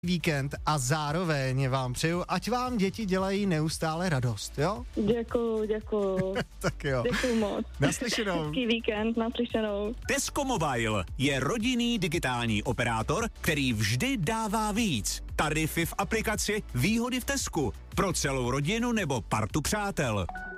víkend a zároveň vám přeju, ať vám děti dělají neustále radost, jo? Děkuju. Tak jo. Děkuju moc. Naslyšenou. Hezký víkend, naslyšenou. Tesco Mobile je rodinný digitální operátor, který vždy dává víc. Tarify v aplikaci, výhody v Tesku. Pro celou rodinu nebo partu přátel.